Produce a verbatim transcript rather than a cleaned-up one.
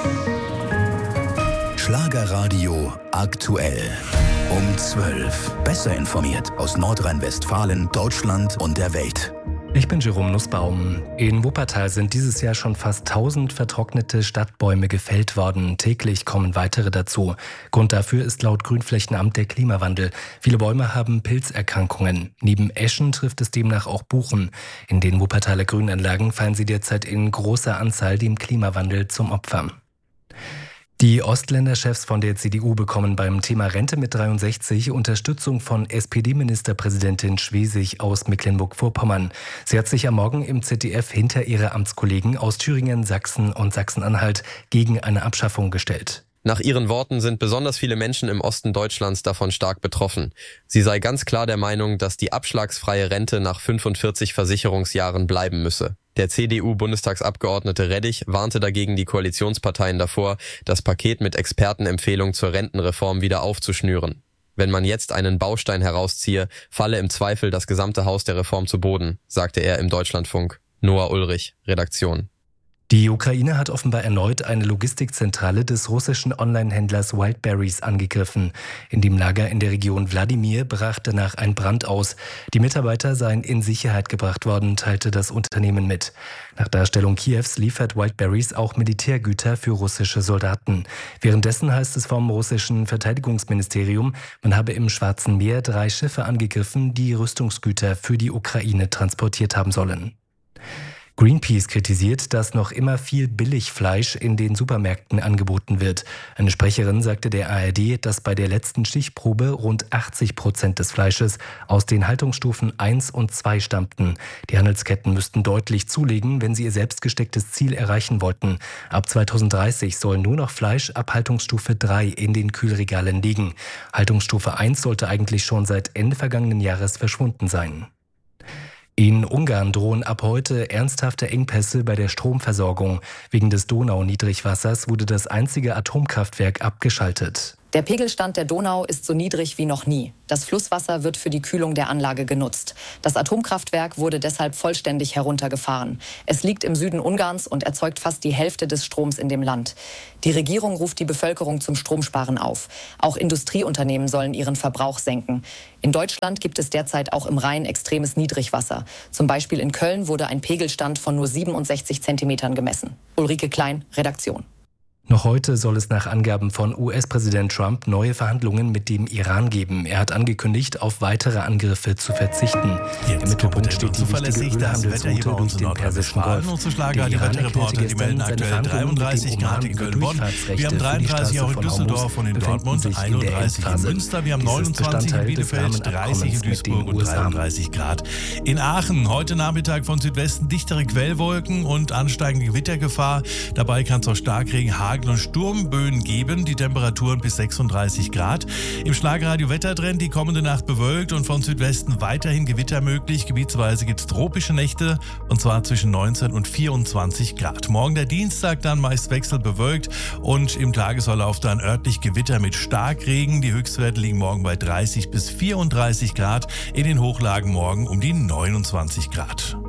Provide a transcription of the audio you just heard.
Schlagerradio aktuell. Um zwölf. Besser informiert aus Nordrhein-Westfalen, Deutschland und der Welt. Ich bin Jerome Nussbaum. In Wuppertal sind dieses Jahr schon fast tausend vertrocknete Stadtbäume gefällt worden. Täglich kommen weitere dazu. Grund dafür ist laut Grünflächenamt der Klimawandel. Viele Bäume haben Pilzerkrankungen. Neben Eschen trifft es demnach auch Buchen. In den Wuppertaler Grünanlagen fallen sie derzeit in großer Anzahl dem Klimawandel zum Opfer. Die Ostländer-Chefs von der C D U bekommen beim Thema Rente mit dreiundsechzig Unterstützung von S P D-Ministerpräsidentin Schwesig aus Mecklenburg-Vorpommern. Sie hat sich am Morgen im Z D F hinter ihre Amtskollegen aus Thüringen, Sachsen und Sachsen-Anhalt gegen eine Abschaffung gestellt. Nach ihren Worten sind besonders viele Menschen im Osten Deutschlands davon stark betroffen. Sie sei ganz klar der Meinung, dass die abschlagsfreie Rente nach fünfundvierzig Versicherungsjahren bleiben müsse. Der C D U-Bundestagsabgeordnete Reddich warnte dagegen die Koalitionsparteien davor, das Paket mit Expertenempfehlung zur Rentenreform wieder aufzuschnüren. Wenn man jetzt einen Baustein herausziehe, falle im Zweifel das gesamte Haus der Reform zu Boden, sagte er im Deutschlandfunk. Noah Ulrich, Redaktion. Die Ukraine hat offenbar erneut eine Logistikzentrale des russischen Onlinehändlers Wildberries angegriffen. In dem Lager in der Region Wladimir brach danach ein Brand aus. Die Mitarbeiter seien in Sicherheit gebracht worden, teilte das Unternehmen mit. Nach Darstellung Kiews liefert Wildberries auch Militärgüter für russische Soldaten. Währenddessen heißt es vom russischen Verteidigungsministerium, man habe im Schwarzen Meer drei Schiffe angegriffen, die Rüstungsgüter für die Ukraine transportiert haben sollen. Greenpeace kritisiert, dass noch immer viel Billigfleisch in den Supermärkten angeboten wird. Eine Sprecherin sagte der A R D, dass bei der letzten Stichprobe rund achtzig Prozent des Fleisches aus den Haltungsstufen eins und zwei stammten. Die Handelsketten müssten deutlich zulegen, wenn sie ihr selbst gestecktes Ziel erreichen wollten. Ab zweitausenddreißig soll nur noch Fleisch ab Haltungsstufe drei in den Kühlregalen liegen. Haltungsstufe eins sollte eigentlich schon seit Ende vergangenen Jahres verschwunden sein. In Ungarn drohen ab heute ernsthafte Engpässe bei der Stromversorgung. Wegen des Donau-Niedrigwassers wurde das einzige Atomkraftwerk abgeschaltet. Der Pegelstand der Donau ist so niedrig wie noch nie. Das Flusswasser wird für die Kühlung der Anlage genutzt. Das Atomkraftwerk wurde deshalb vollständig heruntergefahren. Es liegt im Süden Ungarns und erzeugt fast die Hälfte des Stroms in dem Land. Die Regierung ruft die Bevölkerung zum Stromsparen auf. Auch Industrieunternehmen sollen ihren Verbrauch senken. In Deutschland gibt es derzeit auch im Rhein extremes Niedrigwasser. Zum Beispiel in Köln wurde ein Pegelstand von nur siebenundsechzig Zentimetern gemessen. Ulrike Klein, Redaktion. Noch heute soll es nach Angaben von U S-Präsident Trump neue Verhandlungen mit dem Iran geben. Er hat angekündigt, auf weitere Angriffe zu verzichten. Jetzt Im Mittelpunkt steht die wichtige Ölhandelsroute durch den Persischen Golf. Unsere Schlager, die Wetterreporter, die melden aktuell dreiunddreißig Grad in Köln-Bonn. Wir haben dreiunddreißig auch in Düsseldorf und in Dortmund, einunddreißig in Münster. Wir haben neunundzwanzig in Bielefeld, dreißig in Duisburg und dreiunddreißig Grad in Aachen. Heute Nachmittag von Südwesten dichtere Quellwolken und ansteigende Gewittergefahr. Dabei kann es auch Starkregen, Hagel und Sturmböen geben, die Temperaturen bis sechsunddreißig Grad. Im Schlagerradio Wettertrend die kommende Nacht bewölkt und von Südwesten weiterhin Gewitter möglich. Gebietsweise gibt es tropische Nächte und zwar zwischen neunzehn und vierundzwanzig Grad. Morgen der Dienstag dann meist wechselbewölkt und im Tagesverlauf dann örtlich Gewitter mit Starkregen. Die Höchstwerte liegen morgen bei dreißig bis vierunddreißig Grad, in den Hochlagen morgen um die neunundzwanzig Grad.